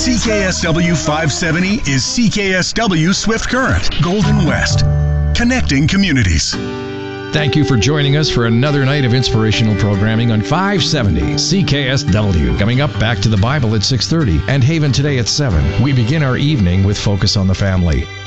CKSW 570 is CKSW Swift Current, Golden West, connecting communities. Thank you for joining us for another night of inspirational programming on 570 CKSW. Coming up, Back to the Bible at 6:30 and Haven Today at 7. We begin our evening with Focus on the Family.